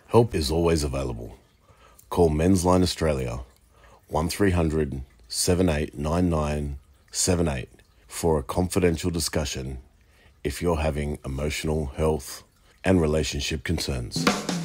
Help is always available. Call Men's Line Australia 1300 789978 for a confidential discussion if you're having emotional, health, and relationship concerns.